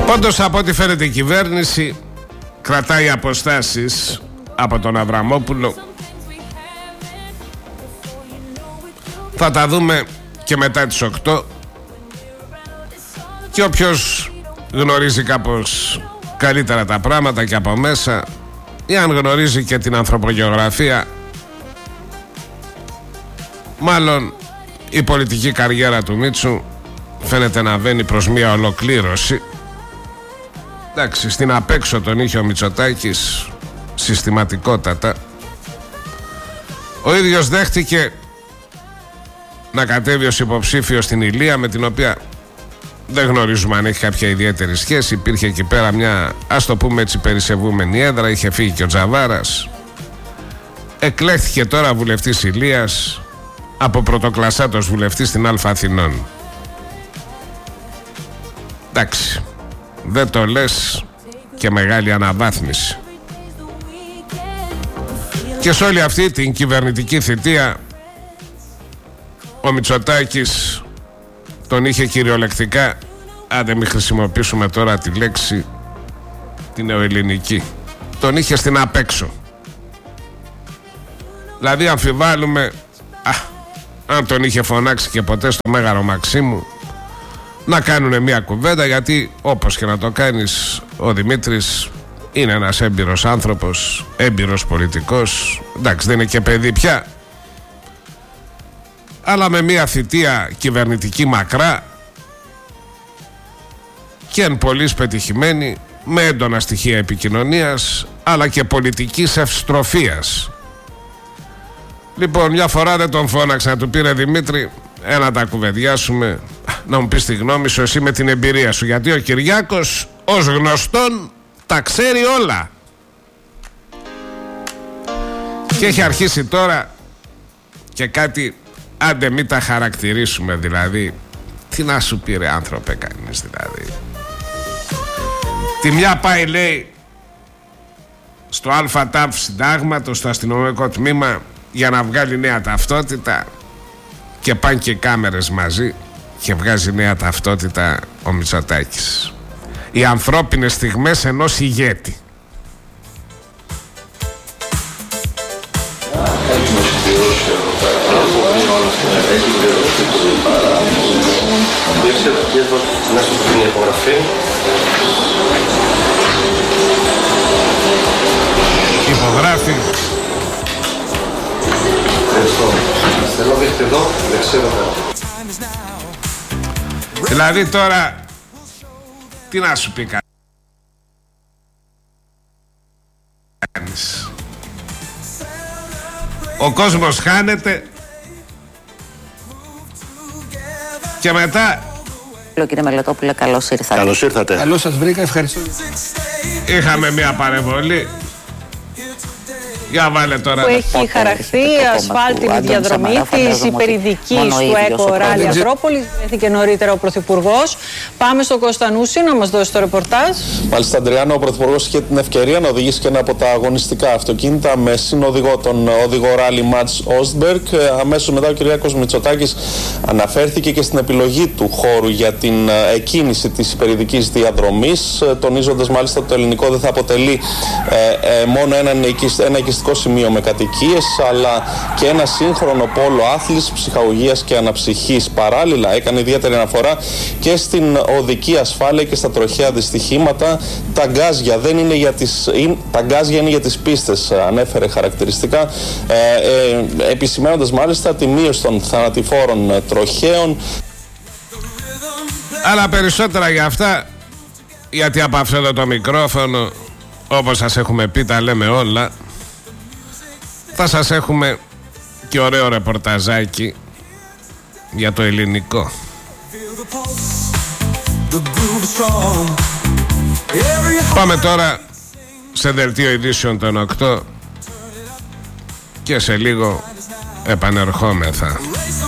Πάντως από ό,τι φαίνεται η κυβέρνηση κρατάει αποστάσεις από τον Αβραμόπουλο. Θα τα δούμε και μετά τις 8. Και όποιος γνωρίζει κάπως καλύτερα τα πράγματα και από μέσα, ή αν γνωρίζει και την ανθρωπογεωγραφία, μάλλον η πολιτική καριέρα του Μίτσου φαίνεται να βαίνει προς μια ολοκλήρωση. Εντάξει, στην απέξω τον είχε ο Μητσοτάκης συστηματικότατα. Ο ίδιος δέχτηκε να κατέβει ως υποψήφιος στην Ηλία, με την οποία δεν γνωρίζουμε αν έχει κάποια ιδιαίτερη σχέση. Υπήρχε εκεί πέρα μια, ας το πούμε έτσι, περισεβούμενη έδρα. Είχε φύγει και ο Τζαβάρας. Εκλέχθηκε τώρα βουλευτής Ηλίας από πρωτοκλασσάτος βουλευτή στην Αλφα Αθηνών. Εντάξει, δεν το λες και μεγάλη αναβάθμιση. Και σε όλη αυτή την κυβερνητική θητεία ο Μητσοτάκης τον είχε κυριολεκτικά, αν δεν μην χρησιμοποιήσουμε τώρα τη λέξη την νεοελληνική, τον είχε στην απέξω. Δηλαδή αμφιβάλλουμε αν τον είχε φωνάξει και ποτέ στο Μέγαρο Μαξίμου να κάνουν μια κουβέντα, γιατί όπως και να το κάνεις, ο Δημήτρης είναι ένας έμπειρος άνθρωπος, έμπειρος πολιτικός. Εντάξει, δεν είναι και παιδί πια, αλλά με μια θητεία κυβερνητική μακρά και εν πολλής πετυχημένη, με έντονα στοιχεία επικοινωνίας αλλά και πολιτικής ευστροφίας. Λοιπόν, μια φορά δεν τον φώναξα, να του πήρε Δημήτρη, να τα κουβεντιάσουμε, να μου πεις τη γνώμη σου εσύ με την εμπειρία σου, γιατί ο Κυριάκος ως γνωστόν τα ξέρει όλα. Και έχει αρχίσει τώρα και κάτι, άντε μην τα χαρακτηρίσουμε, δηλαδή τι να σου πήρε άνθρωπε κανείς, δηλαδή. Τη μια πάει, λέει, στο ΑΤΑΠ συντάγματος, στο αστυνομικό τμήμα, για να βγάλει νέα ταυτότητα, και πάνε και κάμερες μαζί και βγάζει νέα ταυτότητα ο Μητσοτάκης. Οι ανθρώπινες στιγμές ενός ηγέτη. Υπογράφει. Δηλαδή τώρα τι να σου πει κανείς. Ο κόσμος χάνεται και μετά. Κύριε Μελετόπουλε, καλώς ήρθατε. Καλώς ήρθατε. Καλώς σας βρήκα, ευχαριστώ. Είχαμε μια παρεμβολή. Για βάλε τώρα. Που έχει χαραχθεί ασφάλτινη διαδρομή της υπερηδικής του ΕΚΟ Ράλι Ανδρόπολης. Βρέθηκε νωρίτερα ο Πρωθυπουργός. Πάμε στο Κωνστανούσι να μας δώσει το ρεπορτάζ. Μάλιστα, Αντριάννα, ο Πρωθυπουργός είχε την ευκαιρία να οδηγήσει και ένα από τα αγωνιστικά αυτοκίνητα με συνοδηγό τον οδηγό Ράλι Μάτς Όστμπεργκ. Αμέσως μετά ο Κυριάκος Μητσοτάκης αναφέρθηκε και στην επιλογή του χώρου για την εκκίνηση της υπερηδικής διαδρομής, τονίζοντας μάλιστα ότι το ελληνικό δεν θα αποτελεί μόνο ένα οικιστικό σημείο με κατοικίες, αλλά και ένα σύγχρονο πόλο άθλησης, ψυχαγωγίας και αναψυχής. Παράλληλα, έκανε ιδιαίτερη αναφορά και στην οδική ασφάλεια και στα τροχαία δυστυχήματα. Τα γκάζια είναι για τις πίστες, ανέφερε χαρακτηριστικά, επισημαίνοντας μάλιστα τη μείωση των θανατηφόρων τροχαίων. Αλλά περισσότερα για αυτά, γιατί από αυτό το μικρόφωνο, όπως σας έχουμε πει, τα λέμε όλα. Θα σας έχουμε και ωραίο ρεπορταζάκι για το ελληνικό. Πάμε τώρα σε δελτίο ειδήσεων των 8 και σε λίγο επανερχόμεθα.